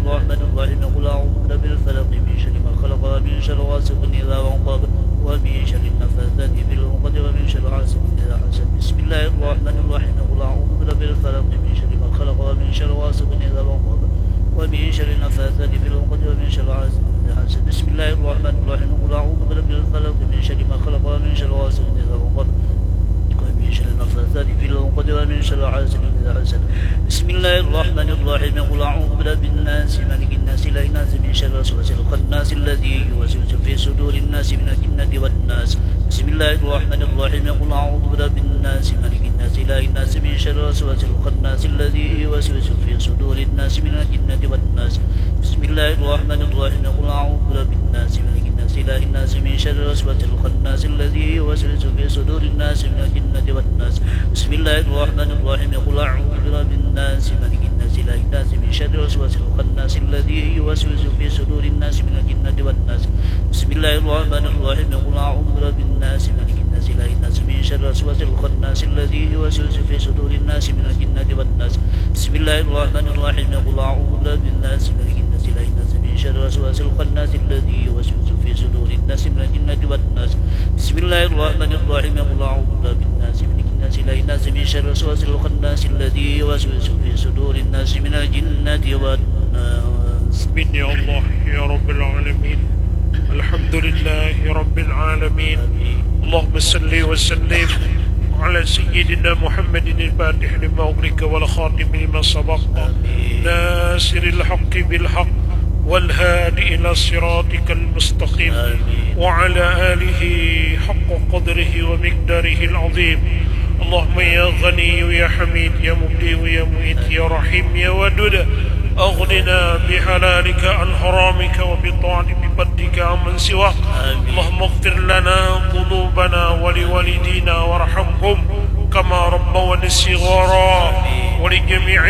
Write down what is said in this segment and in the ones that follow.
الرحمن الرحيم قل أعوذ برب الفلق من شر ما خلق ومن شر غاسق إذا وقب ومن شر النفاثات في العقد ومن شر حاسد إذا حسد. بسم الله الرحمن الرحيم قل أعوذ برب الفلق من شر ما خلق ومن شر غاسق إذا وقب ومن شر النفاثات في العقد ومن شر حاسد إذا حسد. بسم الله الرحمن الرحيم قل أعوذ برب الفلق من شر ما خلق ومن شر غاسق إذا وقب ومن شر النفاثات في العقد ومن شر حاسد إذا حسد. بسم الله الرحمن الرحيم قل أعوذ برب الناس ملك الناس إله الناس من شر الوسواس الخناس الذي يوسوس في صدور الناس من الجنة والناس. بسم الله الرحمن الرحيم قل أعوذ برب الناس ملك الناس إله الناس من شر الوسواس الخناس الذي يوسوس في صدور الناس من الجنة والناس. بسم الله الرحمن الرحيم قل أعوذ برب الناس ملك الناس إله الناس من شر الوسواس الخناس الذي يوسوس في صدور الناس من الجنة والناس. بسم الله الرحمن الرحيم قل أعوذ برب الناس ملك الناس إله الناس من شر الوسواس الخناس الذي يوسوس في صدور الناس من الجنة والناس. بسم الله الرحمن الرحيم قل أعوذ برب الناس ملك الناس إله الناس من شر الوسواس الخناس الذي يوسوس في صدور الناس من الجنة والناس. بسم الله الرحمن الرحيم قل أعوذ برب الناس ملك الناس إله الناس من شر الوسواس الخناس الذي يوسوس في صدور الناس من الجنة والناس. بسم الله الرحمن الرحيم قل أعوذ برب الناس ملك الناس إله الناس من شر الوسواس الخناس الذي يوسوس في صدور الناس من الجنة والناس. آمين يا الله يا رب العالمين. الحمد لله رب العالمين. اللهم صل وسلم على سيدنا محمد الفاتح لما أغلق والخاتم لما سبق ناصر الحق بالحق والهادي إلى صراطك المستقيم وعلى آله حق قدره ومقداره العظيم. اللهم يا غني يا حميد يا مبدئ يا مؤيد يا رحيم يا ودود أغننا بحلالك عن حرامك وبطاعتك بفضلك عمن سواك. اللهم اغفر لنا ذنوبنا ولوالدينا وارحمهم كما ربونا صغارا ولجميع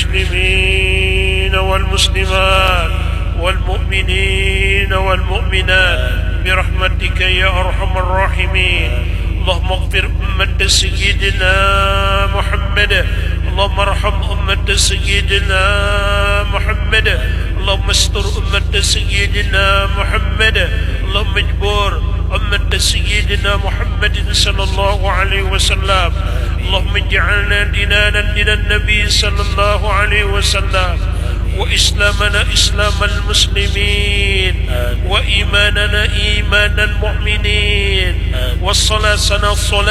المسلمين والمسلمات والمؤمنين والمؤمنات برحمتك يا أرحم الراحمين. اللهم اغفر أمة سيدنا محمد. اللهم ارحم أمة سيدنا محمد. اللهم استر أمة سيدنا محمد. اللهم اجبر أمة سيدنا محمد صلى الله عليه وسلم. اللهم اجعلنا دينانا دين النبي صلى الله عليه وسلم وإسلامنا إسلام المسلمين وإيماننا إيمان المؤمنين والصلاة الصلاة